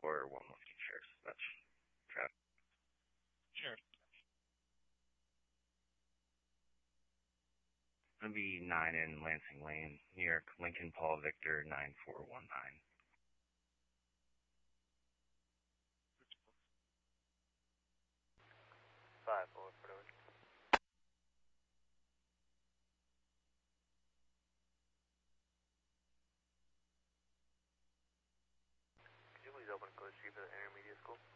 or 1 Whiskey Sheriff. That's traffic. Sure. It'll be 9 in Lansing Lane, New York, Lincoln Paul Victor 9419. Five, over for the Could you please open Code Street for the intermediate school?